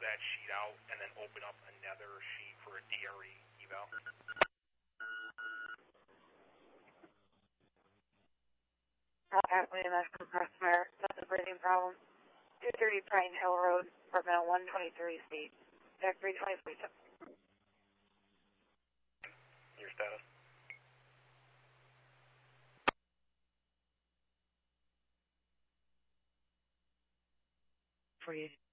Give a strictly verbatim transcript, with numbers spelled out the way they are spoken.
that sheet out and then open up another sheet for a D R E eval. Pathway to medical customer, that's a breathing problem. two thirty Pine Hill Road, apartment one twenty-three C. Deck three twenty, please. Your status? For you.